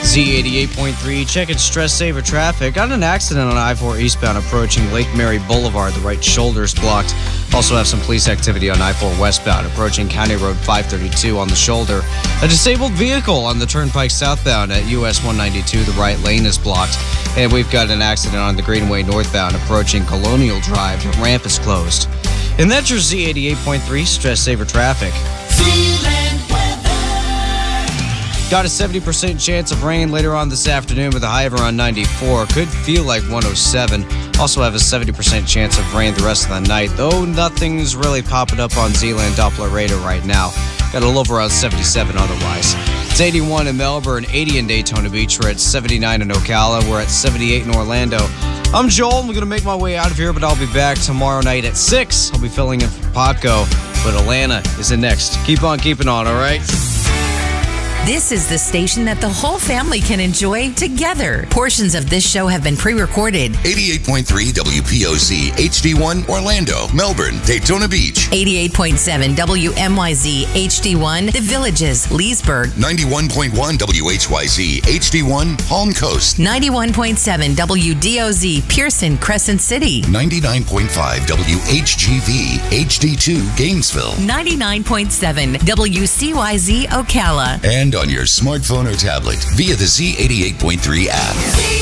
Z88.3, checking stress saver traffic. Got an accident on I-4 eastbound approaching Lake Mary Boulevard. The right shoulder's blocked. Also have some police activity on I-4 westbound approaching County Road 532 on the shoulder. A disabled vehicle on the turnpike southbound at US 192. The right lane is blocked. And we've got an accident on the Greenway northbound approaching Colonial Drive. The ramp is closed. And that's your Z88.3 stress saver traffic. Got a 70% chance of rain later on this afternoon with a high of around 94. Could feel like 107. Also have a 70% chance of rain the rest of the night, though nothing's really popping up on Zealand Doppler radar right now. Got a low of around 77 otherwise. It's 81 in Melbourne, 80 in Daytona Beach. We're at 79 in Ocala. We're at 78 in Orlando. I'm Joel. I'm going to make my way out of here, but I'll be back tomorrow night at 6. I'll be filling in for Paco, but Alana is in next. Keep on keeping on, all right? This is the station that the whole family can enjoy together. Portions of this show have been pre-recorded. 88.3 WPOC, HD1, Orlando, Melbourne, Daytona Beach. 88.7 WMYZ, HD1, The Villages, Leesburg. 91.1 WHYZ, HD1, Palm Coast. 91.7 WDOZ, Pearson, Crescent City. 99.5 WHGV, HD2, Gainesville. 99.7 WCYZ, Ocala. And on your smartphone or tablet via the Z88.3 app.